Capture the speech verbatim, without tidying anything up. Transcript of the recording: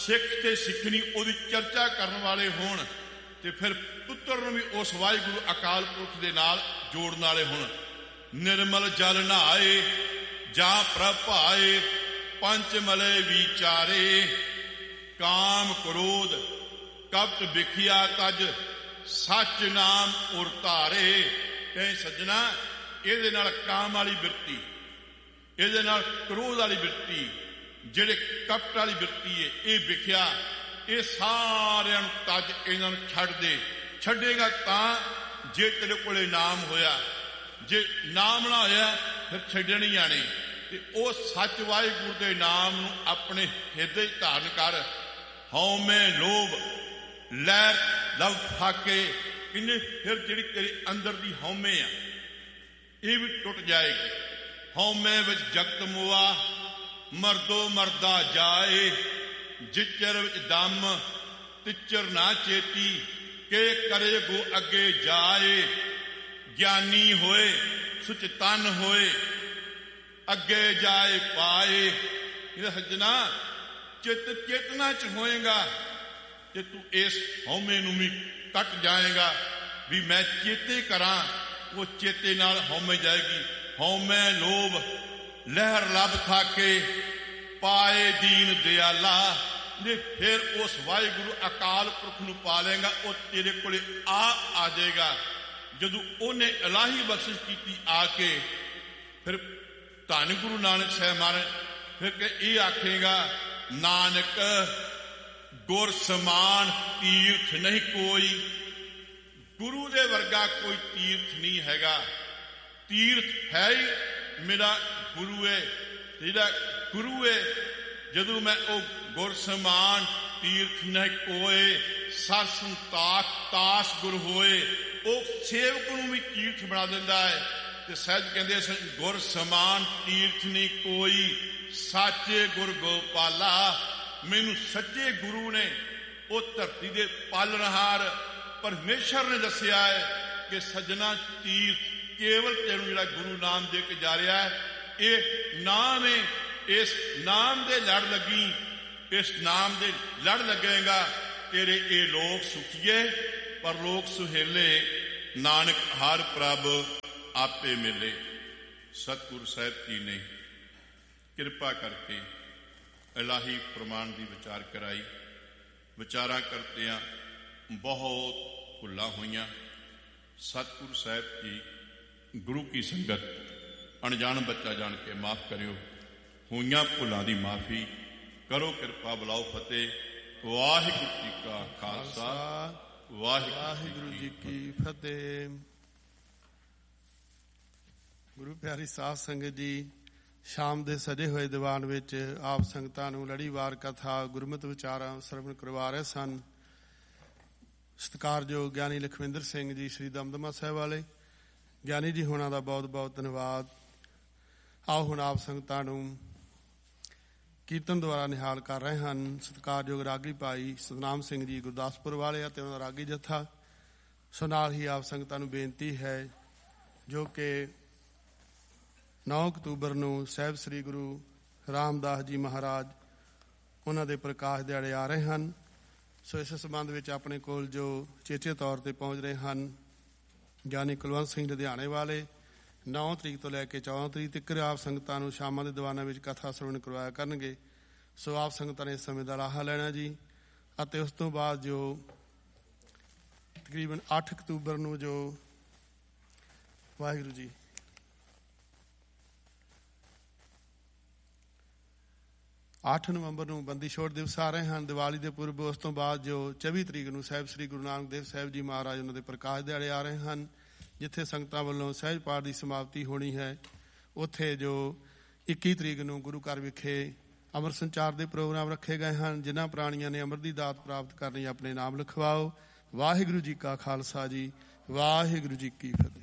ਸਿੱਖ ਤੇ ਸਿੱਖਣੀ ਉਹਦੀ ਚਰਚਾ ਕਰਨ ਵਾਲੇ ਹੋਣ ਤੇ ਫਿਰ ਪੁੱਤਰ ਨੂੰ ਵੀ ਉਸ ਵਾਹਿਗੁਰੂ ਅਕਾਲ ਪੁਰਖ ਦੇ ਨਾਲ ਜੋੜਨ ਵਾਲੇ ਹੋਣ। ਨਿਰਮਲ ਜਲ ਨਹਾਏ ਜਾਂ ਪ੍ਰਭ ਭਾਏ, ਪੰਚ ਮਲੇ ਵਿਚਾਰੇ, ਕਾਮ ਕ੍ਰੋਧ ਕਪਟ ਵਿਖਿਆ ਤਜ, ਸੱਚ ਨਾਮ ਉਰ ਧਾਰੇ। ਕਹੇ ਸੱਜਣਾ, ਇਹਦੇ ਨਾਲ ਕਾਮ ਵਾਲੀ ਬਿਰਤੀ, ਇਹਦੇ ਨਾਲ ਕ੍ਰੋਧ ਵਾਲੀ ਬਿਰਤੀ, ਜਿਹੜੇ ਕਪਟ ਵਾਲੀ ਬਿਰਤੀ ਹੈ, ਇਹ ਵਿਖਿਆ, ਇਹ ਸਾਰਿਆਂ ਨੂੰ ਤਜ, ਇਹਨਾਂ ਨੂੰ ਛੱਡ ਦੇ। ਛੱਡੇਗਾ ਤਾਂ ਜੇ ਤੇਰੇ ਕੋਲੇ ਨਾਮ ਹੋਇਆ, ਜੇ ਨਾਮ ਨਾ ਹੋਇਆ ਫਿਰ ਛੱਡਣ ਆਣੇ। ਤੇ ਉਹ ਸੱਚ ਵਾਹਿਗੁਰੂ ਦੇ ਨਾਮ ਨੂੰ ਆਪਣੇ ਹਿਰਦੇ ਧਾਰਨ ਕਰ। ਹਉਮੈ ਲੋਭ ਲਹਿਰ ਲਵ ਫਾਕੇ, ਇਹਨੇ ਫਿਰ ਜਿਹੜੀ ਤੇਰੇ ਅੰਦਰ ਦੀ ਹਉਮੈ ਆ ਇਹ ਵੀ ਟੁੱਟ ਜਾਏਗੀ। ਹਉਮੈ ਵਿੱਚ ਜਗਤ ਮੁਆ, ਮਰਦੋ ਮਰਦਾ ਜਾਏ, ਜਿਚਰ ਵਿੱਚ ਦਮ ਤਿਚਰ ਨਾ ਚੇਤੀ, ਕੇ ਕਰੇ ਗੋ ਅੱਗੇ ਜਾਏ। ਗਿਆਨੀ ਹੋਏ ਸੁਚਤਨ ਹੋਏ, ਅੱਗੇ ਜਾਏ ਪਾਏ। ਇਹ ਸੱਜਣਾ, ਚਿੱਤ ਚੇਤਨਾ ਚ ਹੋਏਗਾ ਤੇ ਤੂੰ ਇਸ ਹਉਮੈ ਨੂੰ ਵੀ ਕੱਟ ਜਾਏਗਾ ਵੀ ਮੈਂ ਚੇਤੇ ਕਰਾਂ। ਉਹ ਚੇਤੇ ਨਾਲ ਹਉਮੈ ਜਾਏਗੀ। ਹਉਮੈ ਲੋਭ ਲਹਿਰ ਲੱਭ ਥਾਕੇ, ਪਾਏ ਦੀਨ ਦਿਆਲਾ। ਨੇ ਫਿਰ ਉਸ ਵਾਹਿਗੁਰੂ ਅਕਾਲ ਪੁਰਖ ਨੂੰ ਪਾ ਲਏਗਾ। ਉਹ ਤੇਰੇ ਕੋਲੇ ਆ ਆ ਜਾਏਗਾ। ਜਦੋਂ ਉਹਨੇ ਇਲਾਹੀ ਬਖਸ਼ਿਸ਼ ਕੀਤੀ ਆ ਕੇ, ਫਿਰ ਧੰਨ ਗੁਰੂ ਨਾਨਕ ਸਾਹਿਬ ਮਹਾਰਾਜ ਫਿਰ ਕਿ ਇਹ ਆਖੇਗਾ, ਨਾਨਕ ਗੁਰ ਸਮਾਨ ਤੀਰਥ ਨਹੀਂ ਕੋਈ। ਗੁਰੂ ਦੇ ਵਰਗਾ ਕੋਈ ਤੀਰਥ ਨਹੀਂ ਹੈਗਾ। ਤੀਰਥ ਹੈ ਹੀ ਮੇਰਾ ਗੁਰੂ ਹੈ। ਜਿਹੜਾ ਗੁਰੂ ਹੈ, ਜਦੋਂ ਮੈਂ ਉਹ ਗੁਰ ਸਮਾਨ ਤੀਰਥ ਨਹੀਂ ਕੋਏ, ਸਰ ਸੰਤਾਖ ਤਾਸ ਗੁਰ ਹੋਏ। ਉਹ ਸੇਵਕ ਨੂੰ ਵੀ ਤੀਰਥ ਬਣਾ ਦਿੰਦਾ ਹੈ। ਤੇ ਸਹਿਜ ਕਹਿੰਦੇ ਗੁਰ ਸਮਾਨ ਤੀਰਥ ਨਹੀਂ ਕੋਈ, ਸਾਚੇ ਗੁਰ ਗੋਪਾਲਾ। ਮੈਨੂੰ ਸੱਚੇ ਗੁਰੂ ਨੇ, ਉਹ ਧਰਤੀ ਦੇ ਪਾਲਣਹਾਰ ਪਰਮੇਸ਼ਰ ਨੇ ਦੱਸਿਆ ਹੈ ਕਿ ਸੱਜਣਾ, ਤੀਰਥ ਕੇਵਲ ਤੈਨੂੰ ਜਿਹੜਾ ਗੁਰੂ ਨਾਮ ਦੇ ਕੇ ਜਾ ਰਿਹਾ ਹੈ, ਇਹ ਨਾਮ ਹੈ। ਇਸ ਨਾਮ ਦੇ ਲੜ ਲੱਗੀ, ਇਸ ਨਾਮ ਦੇ ਲੜ ਲੱਗੇਗਾ, ਤੇਰੇ ਇਹ ਲੋਕ ਸੁਖੀਏ ਪਰ ਲੋਕ ਸੁਹੇਲੇ, ਨਾਨਕ ਹਰ ਪ੍ਰਭ ਆਪੇ ਮਿਲੇ। ਸਤਿਗੁਰੂ ਸਾਹਿਬ ਜੀ ਨੇ ਕਿਰਪਾ ਕਰਕੇ ਇਲਾਹੀ ਪ੍ਰਮਾਣ ਦੀ ਵਿਚਾਰ ਕਰਾਈ। ਵਿਚਾਰਾਂ ਕਰਦਿਆਂ ਬਹੁਤ ਭੁੱਲਾਂ ਹੋਈਆਂ। ਸਤਿਗੁਰੂ ਸਾਹਿਬ ਜੀ ਗੁਰੂ ਕੀ ਸੰਗਤ ਅਣਜਾਣ ਬੱਚਾ ਜਾਣ ਕੇ ਮਾਫ ਕਰਿਓ। ਹੋਈਆਂ ਭੁੱਲਾਂ ਦੀ ਮਾਫੀ ਕਰੋ, ਕਿਰਪਾ ਬੁਲਾਓ ਫਤਿਹ। ਵਾਹਿਗੁਰੂ ਜੀ ਕਾ ਖਾਲਸਾ, ਵਾਹਿਗੁਰੂ ਜੀ ਕੀ ਫਤਿਹ। ਗੁਰੂ ਪਿਆਰੀ ਸਾਧ ਸੰਗਤ ਜੀ, ਸ਼ਾਮ ਦੇ ਸਜੇ ਹੋਏ ਦੀਵਾਨ ਵਿੱਚ ਆਪ ਸੰਗਤਾਂ ਨੂੰ ਲੜੀਵਾਰ ਕਥਾ ਗੁਰਮਤਿ ਵਿਚਾਰਾਂ ਸਰਵਣ ਕਰਵਾ ਰਹੇ ਸਨ। ਸਤਿਕਾਰਯੋਗ ਗਿਆਨੀ ਲਖਵਿੰਦਰ ਸਿੰਘ ਜੀ ਸ੍ਰੀ ਦਮਦਮਾ ਸਾਹਿਬ ਵਾਲੇ, ਗਿਆਨੀ ਜੀ ਹੋਣਾ ਦਾ ਬਹੁਤ ਬਹੁਤ ਧੰਨਵਾਦ। ਆਓ ਹੁਣ ਆਪ ਸੰਗਤਾਂ ਨੂੰ ਕੀਰਤਨ ਦੁਆਰਾ ਨਿਹਾਲ ਕਰ ਰਹੇ ਹਨ ਸਤਿਕਾਰਯੋਗ ਰਾਗੀ ਭਾਈ ਸਤਨਾਮ ਸਿੰਘ ਜੀ ਗੁਰਦਾਸਪੁਰ ਵਾਲੇ ਅਤੇ ਉਹਨਾਂ ਦਾ ਰਾਗੀ ਜੱਥਾ। ਸੋ ਨਾਲ ਹੀ ਆਪ ਸੰਗਤਾਂ ਨੂੰ ਬੇਨਤੀ ਹੈ, ਜੋ ਕਿ ਨੌ ਅਕਤੂਬਰ ਨੂੰ ਸਾਹਿਬ ਸ੍ਰੀ ਗੁਰੂ ਰਾਮਦਾਸ ਜੀ ਮਹਾਰਾਜ ਉਹਨਾਂ ਦੇ ਪ੍ਰਕਾਸ਼ ਦਿਹਾੜੇ ਆ ਰਹੇ ਹਨ। ਸੋ ਇਸ ਸੰਬੰਧ ਵਿੱਚ ਆਪਣੇ ਕੋਲ ਜੋ ਚੇਚੇ ਤੌਰ ਤੇ ਪਹੁੰਚ ਰਹੇ ਹਨ ਗਿਆਨੀ ਕੁਲਵੰਤ ਸਿੰਘ ਲੁਧਿਆਣੇ ਵਾਲੇ, ਨੌ ਤਰੀਕ ਤੋਂ ਲੈ ਕੇ ਚੌਦਾਂ ਤਰੀਕ ਤੱਕ ਆਪ ਸੰਗਤਾਂ ਨੂੰ ਸ਼ਾਮਾਂ ਦੇ ਦੀਵਾਨਾਂ ਵਿੱਚ ਕਥਾ ਸਰਵਣ ਕਰਵਾਇਆ ਕਰਨਗੇ। ਸੋ ਆਪ ਸੰਗਤਾਂ ਨੇ ਇਸ ਸਮੇਂ ਦਾ ਲਾਹਾ ਲੈਣਾ ਜੀ। ਅਤੇ ਉਸ ਤੋਂ ਬਾਅਦ ਜੋ ਤਕਰੀਬਨ ਅੱਠ ਅਕਤੂਬਰ ਨੂੰ ਜੋ ਵਾਹਿਗੁਰੂ ਜੀ ਅੱਠ ਨਵੰਬਰ ਨੂੰ ਬੰਦੀ ਛੋੜ ਦਿਵਸ ਆ ਰਹੇ ਹਨ, ਦੀਵਾਲੀ ਦੇ ਪੂਰਬ। ਉਸ ਤੋਂ ਬਾਅਦ ਜੋ ਚੌਵੀ ਤਰੀਕ ਨੂੰ ਸਾਹਿਬ ਸ੍ਰੀ ਗੁਰੂ ਨਾਨਕ ਦੇਵ ਸਾਹਿਬ ਜੀ ਮਹਾਰਾਜ ਉਹਨਾਂ ਦੇ ਪ੍ਰਕਾਸ਼ ਦਿਹਾੜੇ ਆ ਰਹੇ ਹਨ, ਜਿੱਥੇ ਸੰਗਤਾਂ ਵੱਲੋਂ ਸਹਿਜ ਪਾਠ ਦੀ ਸਮਾਪਤੀ ਹੋਣੀ ਹੈ। ਉੱਥੇ ਜੋ ਇੱਕੀ ਤਰੀਕ ਨੂੰ ਗੁਰੂ ਘਰ ਵਿਖੇ ਅੰਮ੍ਰਿਤ ਸੰਚਾਰ ਦੇ ਪ੍ਰੋਗਰਾਮ ਰੱਖੇ ਗਏ ਹਨ। ਜਿਨ੍ਹਾਂ ਪ੍ਰਾਣੀਆਂ ਨੇ ਅੰਮ੍ਰਿਤ ਦੀ ਦਾਤ ਪ੍ਰਾਪਤ ਕਰਨੀ ਆਪਣੇ ਨਾਮ ਲਿਖਵਾਓ। ਵਾਹਿਗੁਰੂ ਜੀ ਕਾ ਖਾਲਸਾ ਜੀ, ਵਾਹਿਗੁਰੂ ਜੀ ਕੀ ਫਤਿਹ।